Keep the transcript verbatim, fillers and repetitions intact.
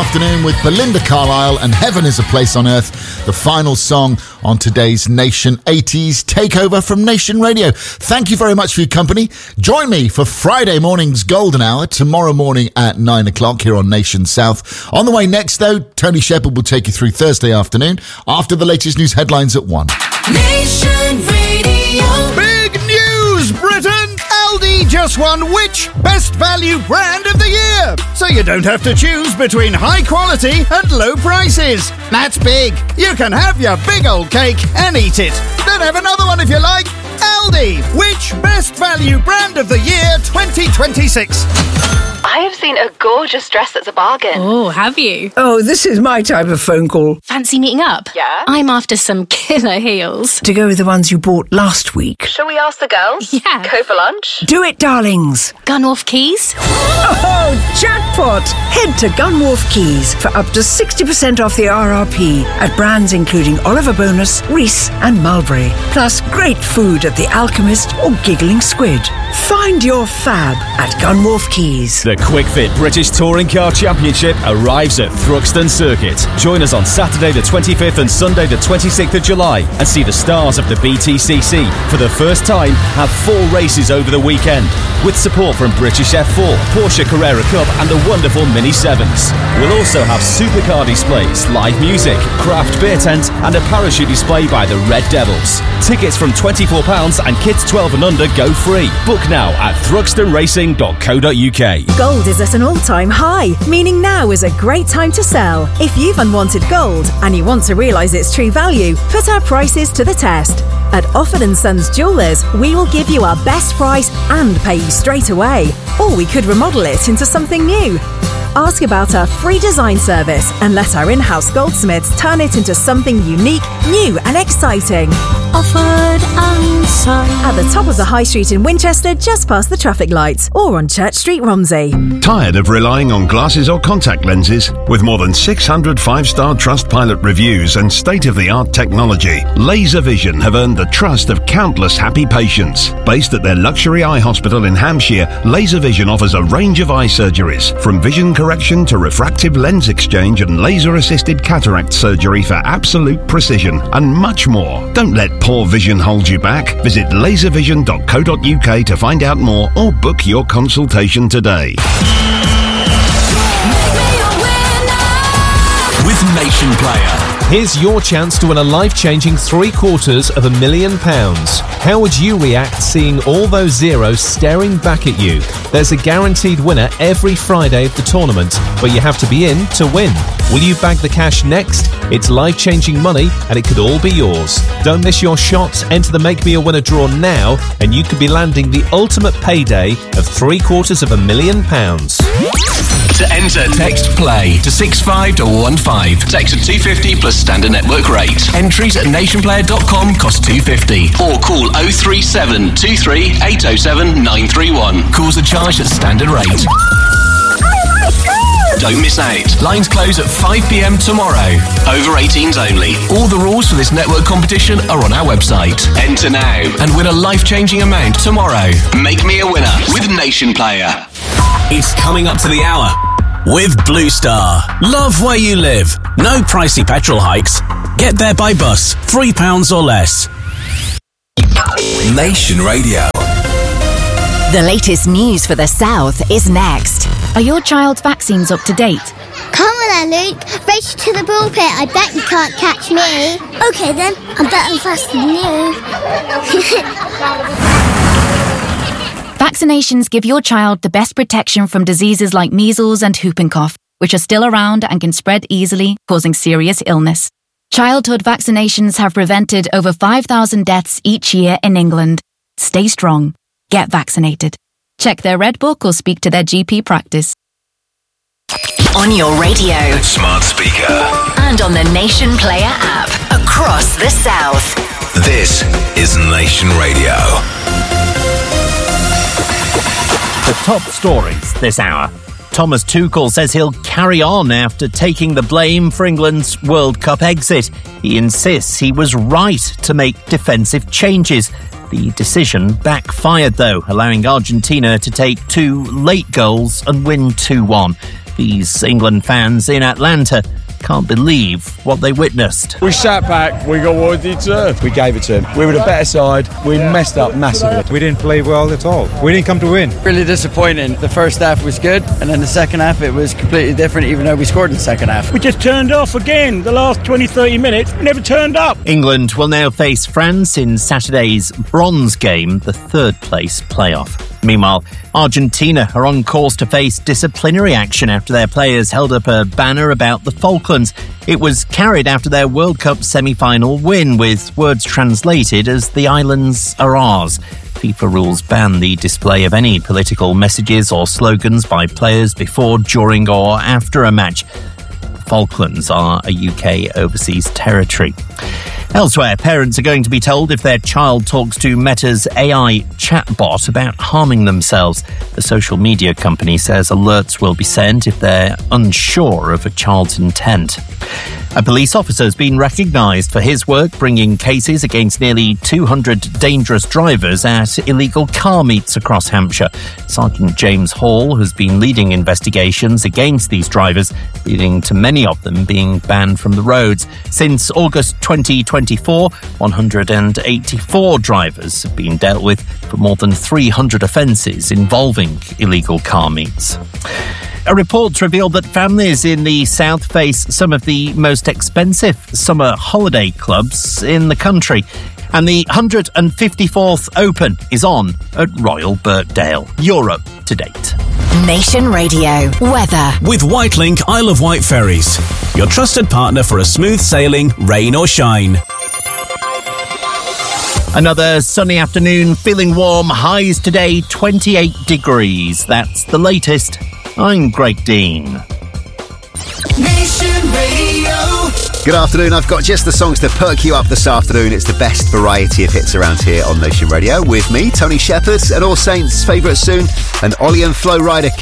afternoon with Belinda Carlisle and Heaven is a Place on Earth, the final song on today's Nation eighties takeover from Nation Radio. Thank you very much for your company. Join me for Friday morning's Golden Hour tomorrow morning at nine o'clock here on Nation South. On the way next, though, Tony Shepherd will take you through Thursday afternoon after the latest news headlines at one. Nation Radio. Big news, Britain! Aldi just won which Best Value Brand of the Year? So you don't have to choose between high quality and low prices. That's big. You can have your big old cake and eat it. Then have another one if you like. Aldi, which Best Value Brand of the Year twenty twenty-six? I have seen a gorgeous dress that's a bargain. Oh, have you? Oh, this is my type of phone call. Fancy meeting up? Yeah. I'm after some killer heels. To go with the ones you bought last week. Shall we ask the girls? Yeah. Go for lunch? Do it, darlings. Gunwharf Keys? Oh, jackpot! Head to Gunwharf Keys for up to sixty percent off the R R P at brands including Oliver Bonus, Reese and Mulberry. Plus great food at The Alchemist or Giggling Squid. Find your fab at Gunwharf Keys. The Quick Fit British Touring Car Championship arrives at Thruxton Circuit. Join us on Saturday the twenty-fifth and Sunday the twenty-sixth of July and see the stars of the B T C C. For the first time, have four races over the weekend with support from British F four, Porsche Carrera Cup and the wonderful Mini sevens. We'll also have supercar displays, live music, craft beer tent and a parachute display by the Red Devils. Tickets from twenty-four pounds and kids twelve and under go free. Book now at thruxton racing dot co dot uk. Gold is at an all-time high, meaning now is a great time to sell. If you've unwanted gold and you want to realise its true value, put our prices to the test. At Offord and Sons Jewellers, we will give you our best price and pay you straight away. Or we could remodel it into something new. Ask about our free design service and let our in-house goldsmiths turn it into something unique, new and exciting. Offord and Sons. At the top of the High Street in Winchester, just past the traffic lights, or on Church Street, Romsey. Tired of relying on glasses or contact lenses? With more than six hundred five-star Trustpilot reviews and state-of-the-art technology, Laser Vision have earned the trust of countless happy patients. Based at their luxury eye hospital in Hampshire, Laser Vision offers a range of eye surgeries, from vision correction to refractive lens exchange and laser-assisted cataract surgery for absolute precision, and much more. Don't let poor vision hold you back. Visit laser vision dot co dot uk to find out more or book your consultation today. With Nation Player. Here's your chance to win a life-changing three quarters of a million pounds. How would you react seeing all those zeros staring back at you? There's a guaranteed winner every Friday of the tournament, but you have to be in to win. Will you bag the cash next? It's life-changing money and it could all be yours. Don't miss your shot. Enter the Make Me a Winner draw now and you could be landing the ultimate payday of three quarters of a million pounds. To enter, text PLAY to six five one one five. Text at two fifty plus standard network rate. Entries at nation player dot com cost two fifty. Or call oh three seven two three eight oh seven nine three one. Calls are charged at standard rate. Don't miss out. Lines close at five p.m. tomorrow. Over eighteens only. All the rules for this network competition are on our website. Enter now and win a life-changing amount tomorrow. Make me a winner with Nation Player. It's coming up to the hour with Blue Star. Love where you live. No pricey petrol hikes. Get there by bus. Three pounds or less. Nation Radio. The latest news for the South is next. Are your child's vaccines up to date? Come on then, Luke. Race to the pulpit. I bet you can't catch me. Okay then, I'm better and faster than you. Vaccinations give your child the best protection from diseases like measles and whooping cough, which are still around and can spread easily, causing serious illness. Childhood vaccinations have prevented over five thousand deaths each year in England. Stay strong. Get vaccinated. Check their Red Book or speak to their G P practice. On your radio, smart speaker, and on the Nation Player app across the South. This is Nation Radio. The top stories this hour. Thomas Tuchel says he'll carry on after taking the blame for England's World Cup exit. He insists he was right to make defensive changes. The decision backfired, though, allowing Argentina to take two late goals and win two one. These England fans in Atlanta can't believe what they witnessed. We sat back, we got what we deserved. We gave it to him. We were the better side, we messed up massively. We didn't play well at all. We didn't come to win. Really disappointing. The first half was good, and then the second half it was completely different, even though we scored in the second half. We just turned off again. The last twenty, thirty minutes, we never turned up. England will now face France in Saturday's bronze game, the third place playoff. Meanwhile, Argentina are on course to face disciplinary action after their players held up a banner about the Falklands. It was carried after their World Cup semi-final win, with words translated as "the islands are ours." FIFA rules ban the display of any political messages or slogans by players before, during or after a match. Falklands are a U K overseas territory. Elsewhere, parents are going to be told if their child talks to Meta's A I chatbot about harming themselves. The social media company says alerts will be sent if they're unsure of a child's intent. A police officer has been recognised for his work bringing cases against nearly two hundred dangerous drivers at illegal car meets across Hampshire. Sergeant James Hall has been leading investigations against these drivers, leading to many of them being banned from the roads. Since August twenty twenty-four, one hundred eighty-four drivers have been dealt with for more than three hundred offences involving illegal car meets. A report revealed that families in the south face some of the most expensive summer holiday clubs in the country. And the one hundred fifty-fourth Open is on at Royal Birkdale. You're up to date. Nation Radio weather with Whitelink Isle of Wight Ferries, your trusted partner for a smooth sailing, rain or shine. Another sunny afternoon, feeling warm. Highs today, twenty-eight degrees. That's the latest. I'm Greg Dean. Nation Radio. Good afternoon. I've got just the songs to perk you up this afternoon. It's the best variety of hits around here on Nation Radio. With me, Tony Shepherd, and All Saints' favourite soon, and Ollie and Flo Rida.